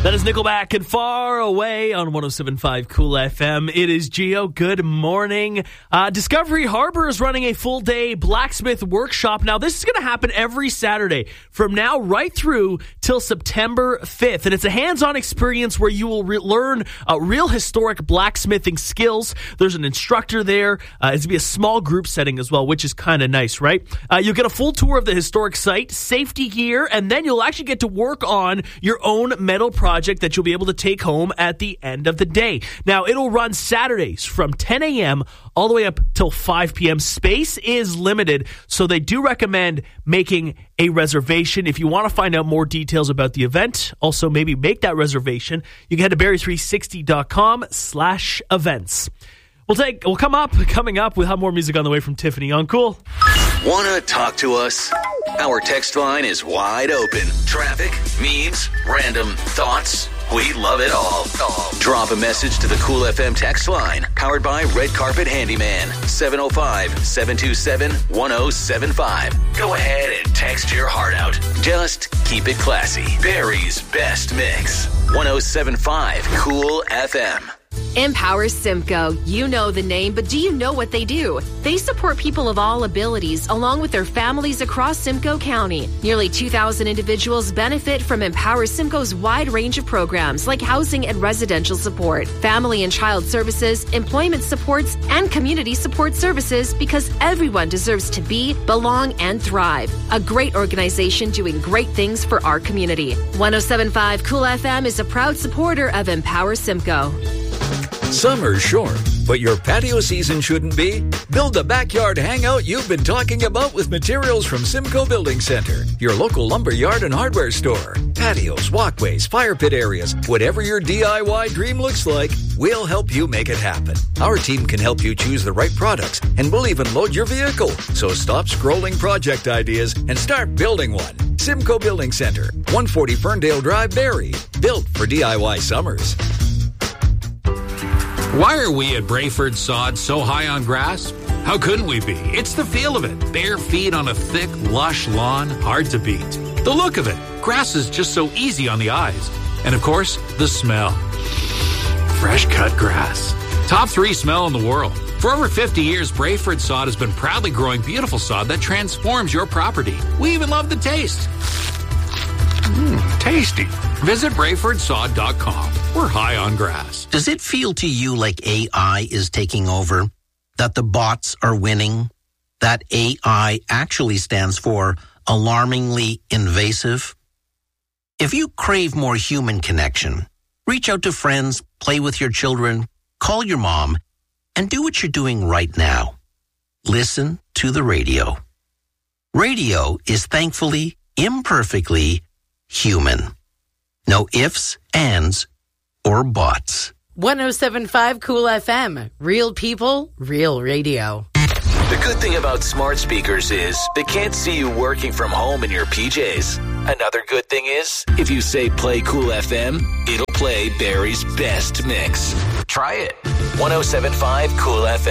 That is Nickelback and Far Away on 107.5 Cool FM. It is Gio. Good morning. Discovery Harbor is running a full-day blacksmith workshop. Now, this is going to happen every Saturday from now right through till September 5th. And it's a hands-on experience where you will learn real historic blacksmithing skills. There's an instructor there. It's going to be a small group setting as well, which is kind of nice, right? You'll get a full tour of the historic site, safety gear, and then you'll actually get to work on your own metal project that you'll be able to take home at the end of the day. Now, it'll run Saturdays from 10 a.m. all the way up till 5 p.m. Space is limited, so they do recommend making a reservation. If you want to find out more details about the event, also maybe make that reservation, you can head to barrie360.com/events. Coming up, we'll have more music on the way from Tiffany on Cool. Want to talk to us? Our text line is wide open. Traffic, memes, random thoughts. We love it all. Drop a message to the Cool FM text line, powered by Red Carpet Handyman, 705-727-1075. Go ahead and text your heart out. Just keep it classy. Barrie's best mix. 107.5 Cool FM. Empower Simcoe. You know the name, but do you know what they do? They support people of all abilities, along with their families across Simcoe County. Nearly 2,000 individuals benefit from Empower Simcoe's wide range of programs like housing and residential support, family and child services, employment supports, and community support services, because everyone deserves to be, belong, and thrive. A great organization doing great things for our community. 107.5 Cool FM is a proud supporter of Empower Simcoe. Summer's short, but your patio season shouldn't be. Build the backyard hangout you've been talking about with materials from Simcoe Building Center, your local lumber yard and hardware store. Patios, walkways, fire pit areas, whatever your DIY dream looks like, we'll help you make it happen. Our team can help you choose the right products, and we'll even load your vehicle. So stop scrolling project ideas and start building one. Simcoe Building Center, 140 Ferndale Drive, Barrie. Built for DIY summers. Why are we at Brayford Sod so high on grass? How couldn't we be? It's the feel of it. Bare feet on a thick, lush lawn, hard to beat. The look of it. Grass is just so easy on the eyes. And of course, the smell. Fresh cut grass. Top 3 smell in the world. For over 50 years, Brayford Sod has been proudly growing beautiful sod that transforms your property. We even love the taste. Tasty. Visit BrayfordSod.com. We're high on grass. Does it feel to you like AI is taking over? That the bots are winning? That AI actually stands for alarmingly invasive? If you crave more human connection, reach out to friends, play with your children, call your mom, and do what you're doing right now. Listen to the radio. Radio is thankfully, imperfectly human. No ifs, ands, or buts. 107.5 Cool FM. Real people, real radio. The good thing about smart speakers is they can't see you working from home in your PJs. Another good thing is, if you say play Cool FM, it'll play Barrie's best mix. Try it. 107.5 Cool FM.